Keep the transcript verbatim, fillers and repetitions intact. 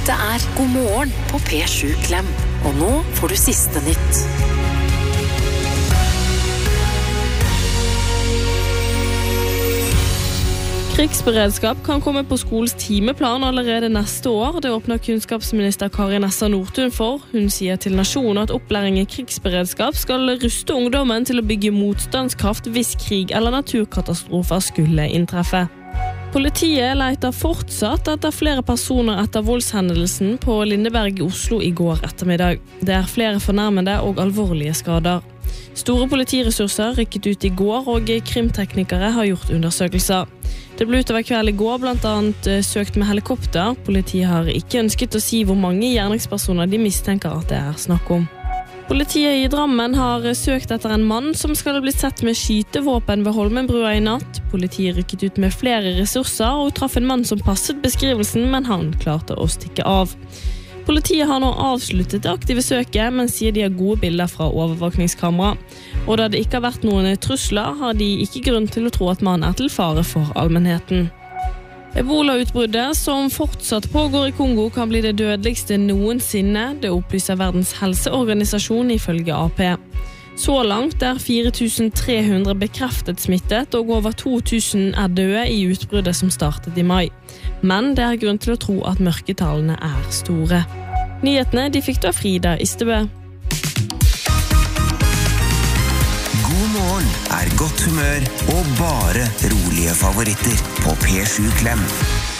Dette er God morgen på P sju Klem. Og nå får du siste nytt. Krigsberedskap kan komme på skolens timeplan allerede neste år. Det åpner kunnskapsminister Kari Nessa Nordtun for. Hun sier til Nasjonen at opplæring i krigsberedskap skal ruste ungdommen til å bygge motstandskraft hvis krig eller naturkatastrofer skulle inntreffe. Politiet leter fortsatt etter flere personer etter voldshendelsen på Lindeberg i Oslo i går ettermiddag. Det er flere fornærmede og alvorlige skader. Store politiressurser rykket ut i går, og krimteknikere har gjort undersøkelser. Det ble utover kveld i går blant annet søkt med helikopter. Politiet har ikke ønsket å si hvor mange gjerningspersoner de mistenker at det er snakk om. Politiet i Drammen har søkt etter en mann som skal ha blitt sett med skytevåpen ved Holmenbrua i natt. Politiet rykket ut med flere ressurser og traff en mann som passet beskrivelsen, men han klarte å stikke av. Politiet har nå avsluttet det aktive søket, men sier de har gode bilder fra overvåkningskamera. Og da det ikke har vært noen trusler, har de ikke grunn til å tro at mannen er til fare for allmennheten. Ebola-utbruddet som fortsatt pågår i Kongo kan bli det dødeligste noensinne. Det opplyser Verdens helseorganisasjon ifølge A P. Så langt er fire tusen tre hundre bekreftet smittet, og over to tusen er døde i utbruddet som startet i mai. Men det er grunn til å tro at mørketallene er store. Nyhetene de fikk da Frida Istebø. God morgen er godt humør og bare rolige favoritter på P sju Klem.